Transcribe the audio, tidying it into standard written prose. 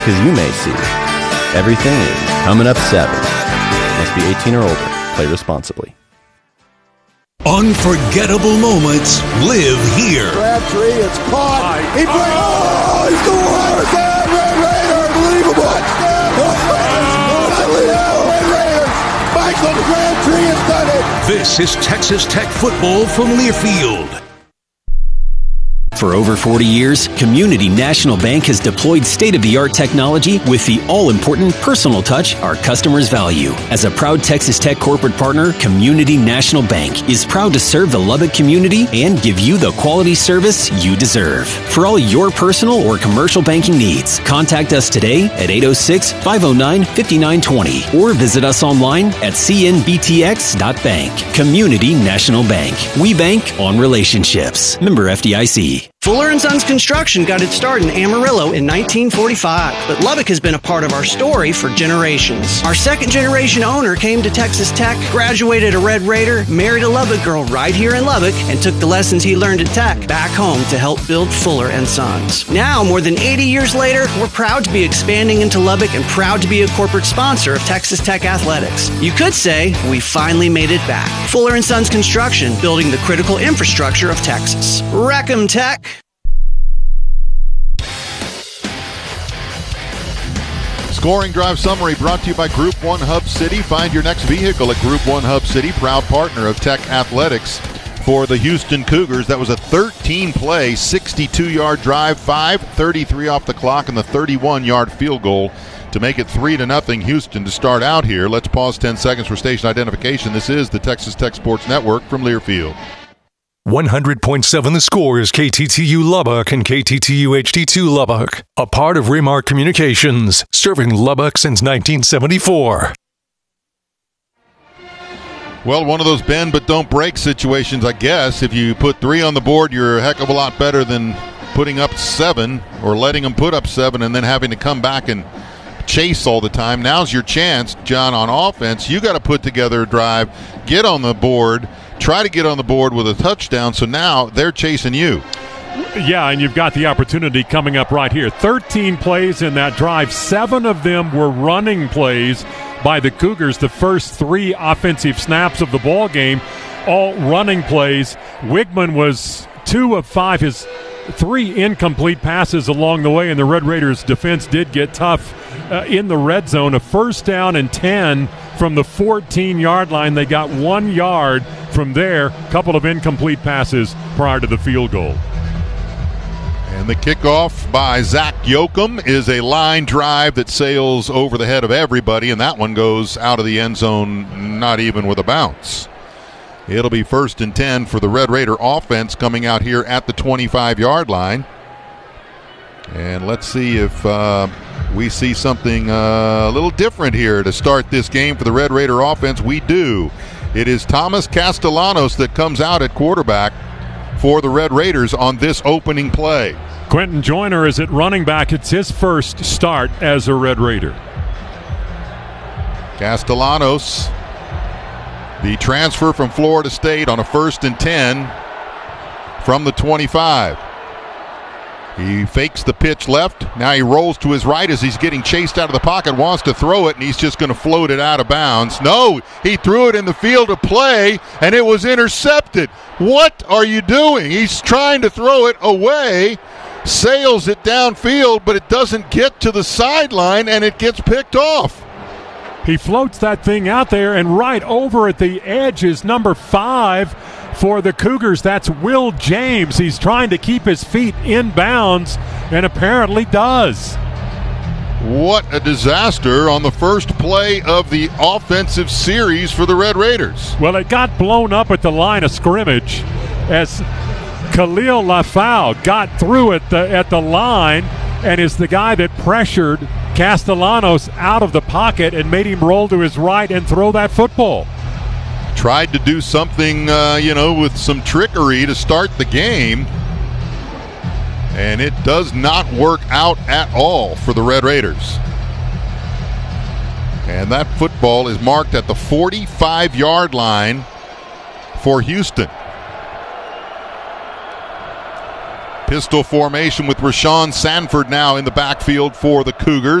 Because you may see everything is coming up 7. Must be 18 or older. Play responsibly. Unforgettable moments live here. Crabtree, it's caught. He plays. Oh, he scores! Red Raider, unbelievable! Red Raiders! Michael Crabtree has done it. This is Texas Tech football from Learfield. For over 40 years, Community National Bank has deployed state-of-the-art technology with the all-important personal touch our customers value. As a proud Texas Tech corporate partner, Community National Bank is proud to serve the Lubbock community and give you the quality service you deserve. For all your personal or commercial banking needs, contact us today at 806-509-5920 or visit us online at cnbtx.bank. Community National Bank. We bank on relationships. Member FDIC. Fuller & Sons Construction got its start in Amarillo in 1945, but Lubbock has been a part of our story for generations. Our second-generation owner came to Texas Tech, graduated a Red Raider, married a Lubbock girl right here in Lubbock, and took the lessons he learned at Tech back home to help build Fuller & Sons. Now, more than 80 years later, we're proud to be expanding into Lubbock and proud to be a corporate sponsor of Texas Tech Athletics. You could say we finally made it back. Fuller & Sons Construction, building the critical infrastructure of Texas. Wreck 'em, Tech! Scoring Drive Summary brought to you by Group 1 Hub City. Find your next vehicle at Group 1 Hub City, proud partner of Tech Athletics for the Houston Cougars. That was a 13-play, 62-yard drive, 5:33 off the clock, and the 31-yard field goal to make it 3-0 Houston to start out here. Let's pause 10 seconds for station identification. This is the Texas Tech Sports Network from Learfield. 100.7 The Score is KTTU Lubbock and KTTU HD2 Lubbock, a part of Remark Communications, serving Lubbock since 1974. Well, one of those bend but don't break situations, I guess. If you put 3 on the board, you're a heck of a lot better than putting up 7 or letting them put up 7 and then having to come back and chase all the time. Now's your chance, John, on offense. You got to put together a drive, get on the board, try to get on the board with a touchdown, so now they're chasing you. Yeah, and you've got the opportunity coming up right here. 13 plays in that drive. 7 of them were running plays by the Cougars. The first 3 offensive snaps of the ball game, all running plays. Wigman was 2 of 5. His 3 incomplete passes along the way, and the Red Raiders' defense did get tough in the red zone. A first down and 10 from the 14-yard line. They got 1 yard from there. A couple of incomplete passes prior to the field goal. And the kickoff by Zach Yoakum is a line drive that sails over the head of everybody, and that one goes out of the end zone, not even with a bounce. It'll be 1st and 10 for the Red Raider offense coming out here at the 25-yard line. And let's see if we see something a little different here to start this game for the Red Raider offense. We do. It is Thomas Castellanos that comes out at quarterback for the Red Raiders on this opening play. Quentin Joyner is at running back. It's his first start as a Red Raider. Castellanos, the transfer from Florida State, on a 1st and 10 from the 25. He fakes the pitch left. Now he rolls to his right as he's getting chased out of the pocket, wants to throw it, and he's just going to float it out of bounds. No, he threw it in the field of play, and it was intercepted. What are you doing? He's trying to throw it away, sails it downfield, but it doesn't get to the sideline, and it gets picked off. He floats that thing out there, and right over at the edge is number 5 for the Cougars. That's Will James. He's trying to keep his feet in bounds and apparently does. What a disaster on the first play of the offensive series for the Red Raiders. Well, it got blown up at the line of scrimmage as Khalil Lafau got through at the line and is the guy that pressured Castellanos out of the pocket and made him roll to his right and throw that football. Tried to do something, with some trickery to start the game, and it does not work out at all for the Red Raiders. And that football is marked at the 45-yard line for Houston. Pistol formation with Rashawn Sanford now in the backfield for the Cougars.